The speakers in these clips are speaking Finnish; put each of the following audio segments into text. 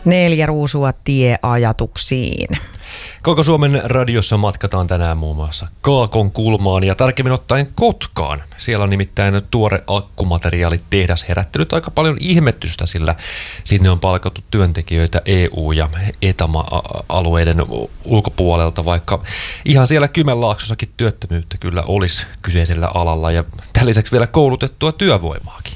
4 ruusua tieajatuksiin. Koko Suomen radiossa matkataan tänään muun muassa Kaakon kulmaan ja tarkemmin ottaen Kotkaan. Siellä on nimittäin tuore akkumateriaalitehdas herättänyt aika paljon ihmetystä, sillä sinne on palkattu työntekijöitä EU- ja ETA-alueiden ulkopuolelta, vaikka ihan siellä Kymenlaaksossakin työttömyyttä kyllä olisi kyseisellä alalla ja tämän lisäksi vielä koulutettua työvoimaakin.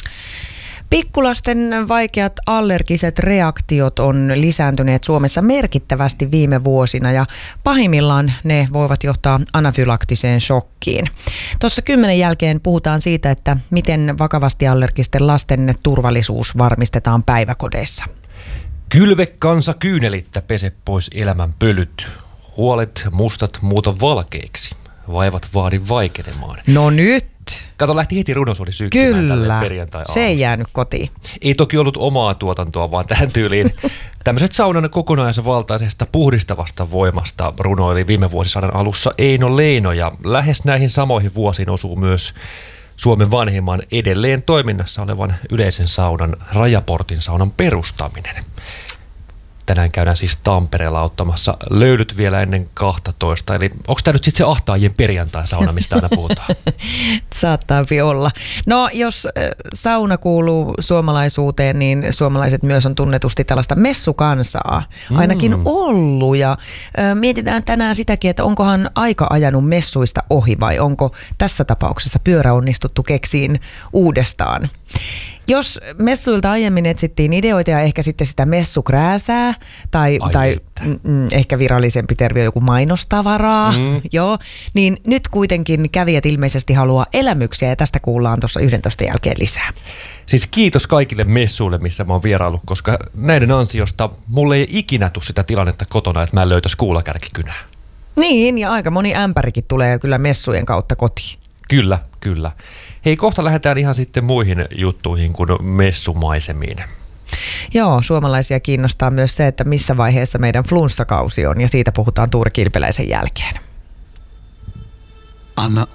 Pikkulasten vaikeat allergiset reaktiot on lisääntyneet Suomessa merkittävästi viime vuosina ja pahimmillaan ne voivat johtaa anafylaktiseen shokkiin. Tuossa 10 jälkeen puhutaan siitä, että miten vakavasti allergisten lasten turvallisuus varmistetaan päiväkodeissa. Kylve kansa kyynelittä, pese pois elämän pölyt. Huolet mustat muuta valkeiksi. Vaivat vaadi vaikenemaan. No nyt! Kato, lähti heti runosuoli sykkimään tälle perjantai-aamulla. Se ei jäänyt kotiin. Ei toki ollut omaa tuotantoa, vaan tähän tyyliin tämmöiset saunan kokonaisvaltaisesta puhdistavasta voimasta runoili viime vuosisadan alussa Eino Leino, ja lähes näihin samoihin vuosiin osuu myös Suomen vanhimman edelleen toiminnassa olevan yleisen saunan Rajaportin saunan perustaminen. Tänään käydään siis Tampereella ottamassa löydyt vielä ennen 12. Eli onko tämä nyt sitten se ahtaajien perjantai-sauna, mistä aina puhutaan? Saattaapi olla. No jos sauna kuuluu suomalaisuuteen, niin suomalaiset myös on tunnetusti tällaista messukansaa. Ainakin ollut. Ja mietitään tänään sitäkin, että onkohan aika ajanut messuista ohi vai onko tässä tapauksessa pyörä onnistuttu keksiin uudestaan. Jos messuilta aiemmin etsittiin ideoita ja ehkä sitten sitä messukrääsää tai ehkä virallisempi termi on joku mainostavaraa, niin nyt kuitenkin kävijät ilmeisesti haluaa elämyksiä ja tästä kuullaan tuossa 11 jälkeen lisää. Siis kiitos kaikille messuille, missä mä oon vieraillut, koska näiden ansiosta mulle ei ikinä tule sitä tilannetta kotona, että mä en löytäisi kuulakärkikynää. Niin, ja aika moni ämpärikin tulee kyllä messujen kautta kotiin. Kyllä, kyllä. Hei, kohta lähdetään ihan sitten muihin juttuihin kuin messumaisemiin. Joo, suomalaisia kiinnostaa myös se, että missä vaiheessa meidän flunssakausi on, ja siitä puhutaan Tuuri Kilpeläisen jälkeen. Anna